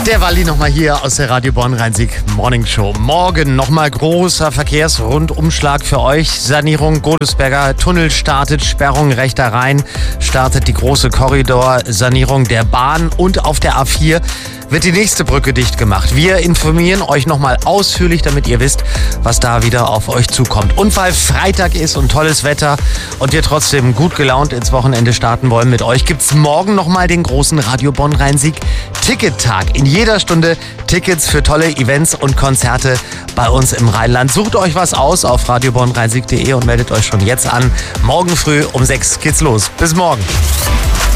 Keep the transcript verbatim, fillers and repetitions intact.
Der Walli nochmal hier aus der Radio Bonn-Rhein-Sieg Morning Show. Morgen nochmal großer Verkehrsrundumschlag für euch. Sanierung Godesberger Tunnel startet, Sperrung rechter Rhein startet die große Korridorsanierung der Bahn und auf der A vier wird die nächste Brücke dicht gemacht. Wir informieren euch nochmal ausführlich, damit ihr wisst, was da wieder auf euch zukommt. Und weil Freitag ist und tolles Wetter und wir trotzdem gut gelaunt ins Wochenende starten wollen mit euch, gibt's morgen nochmal den großen Radio Bonn-Rhein-Sieg Tickettag. In jeder Stunde Tickets für tolle Events und Konzerte bei uns im Rheinland. Sucht euch was aus auf radio bonn rhein sieg punkt de und meldet euch schon jetzt an. Morgen früh um sechs geht's los. Bis morgen.